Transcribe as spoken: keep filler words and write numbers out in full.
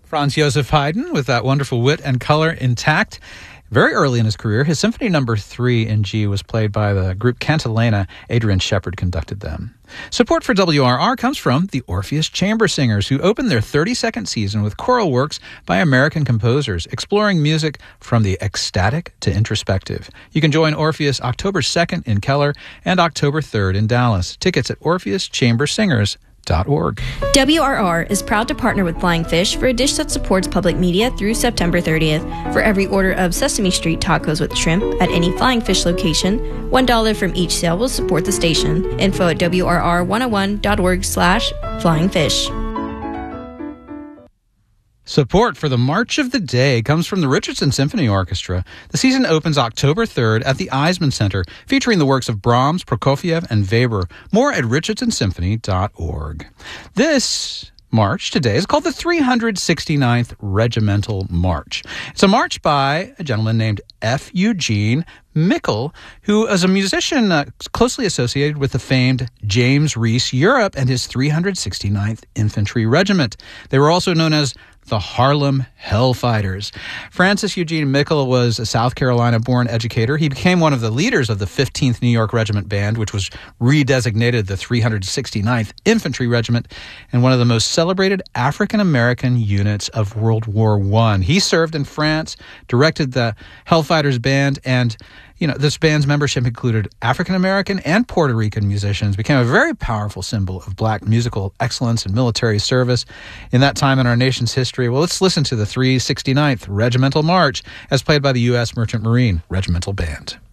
Franz Joseph Haydn, with that wonderful wit and color intact. Very early in his career, his Symphony Number three in G was played by the group Cantilena. Adrian Shepard conducted them. Support for W R R comes from the Orpheus Chamber Singers, who opened their thirty-second season with choral works by American composers, exploring music from the ecstatic to introspective. You can join Orpheus October second in Keller and October third in Dallas. Tickets at orpheus chamber singers dot org. W R R is proud to partner with Flying Fish for a dish that supports public media through September thirtieth. For every order of Sesame Street tacos with shrimp at any Flying Fish location, one dollar from each sale will support the station. Info at W R R one oh one dot org slash flying fish. Support for the March of the Day comes from the Richardson Symphony Orchestra. The season opens October third at the Eisman Center, featuring the works of Brahms, Prokofiev, and Weber. More at richardson symphony dot org. This march today is called the three hundred sixty-ninth Regimental March. It's a march by a gentleman named F. Eugene Mickel, who is a musician uh, closely associated with the famed James Reese Europe and his three hundred sixty-ninth Infantry Regiment. They were also known as the Harlem Hellfighters. Francis Eugene Mickel was a South Carolina-born educator. He became one of the leaders of the fifteenth New York Regiment Band, which was redesignated the three hundred sixty-ninth Infantry Regiment, and one of the most celebrated African-American units of World War One. He served in France, directed the Hellfighters Band, and You know, this band's membership included African-American and Puerto Rican musicians, became a very powerful symbol of black musical excellence and military service in that time in our nation's history. Well, let's listen to the three hundred sixty-ninth Regimental March as played by the U S Merchant Marine Regimental Band.